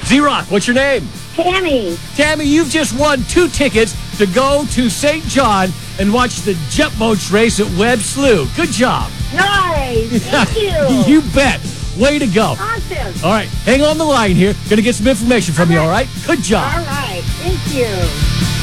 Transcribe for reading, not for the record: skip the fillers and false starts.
Z-Rock, what's your name? Tammy. Tammy, you've just won 2 tickets to go to St. John and watch the jet boats race at Webb Slough. Good job. Nice. Thank you. You bet. Way to go. Awesome. All right, hang on the line here. Going to get some information from you, all right? Good job. All right. Thank you.